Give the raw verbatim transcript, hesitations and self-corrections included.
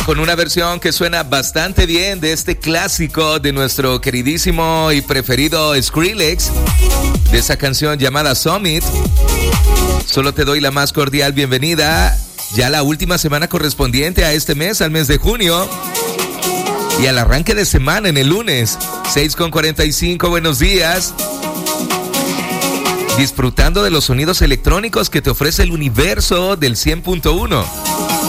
con una versión que suena bastante bien de este clásico de nuestro queridísimo y preferido Skrillex, de esa canción llamada Summit. Solo te doy la más cordial bienvenida, ya la última semana correspondiente a este mes, al mes de junio, y al arranque de semana en el lunes, seis con cuarenta y cinco, buenos días. Disfrutando de los sonidos electrónicos que te ofrece el universo del cien punto uno.